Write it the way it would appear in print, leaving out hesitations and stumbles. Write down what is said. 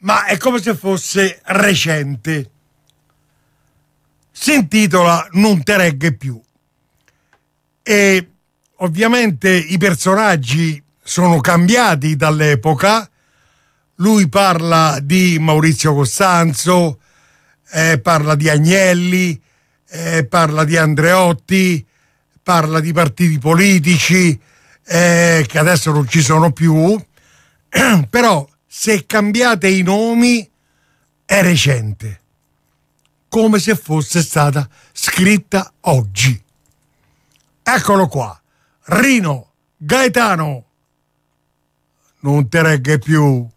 ma è come se fosse recente. Si intitola Non te regge più. E ovviamente i personaggi sono cambiati dall'epoca. Lui parla di Maurizio Costanzo, parla di Agnelli, parla di Andreotti, parla di partiti politici che adesso non ci sono più, però se cambiate i nomi è recente, come se fosse stata scritta oggi. Eccolo qua, Rino Gaetano, non te regge più.